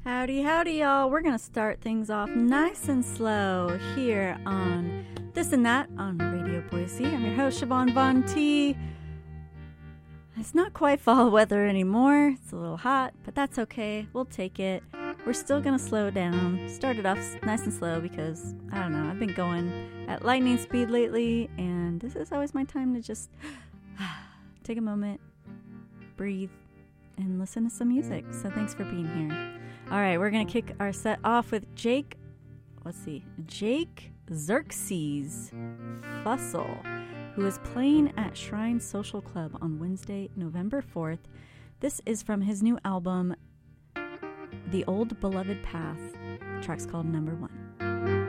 Howdy, howdy, y'all. We're going to start things off nice and slow here on This and That on Radio Boise. I'm your host, Siobhan Von T. It's not quite fall weather anymore. It's a little hot, but that's okay. We'll take it. We're still going to slow down. Start it off nice and slow because, I don't know, I've been going at lightning speed lately, and this is always my time to just take a moment, breathe, and listen to some music. So thanks for being here. All right, we're going to kick our set off with Jake Xerxes Fussell, who is playing at Shrine Social Club on Wednesday, November 4th. This is from his new album, The Old Beloved Path. The track's called Number One.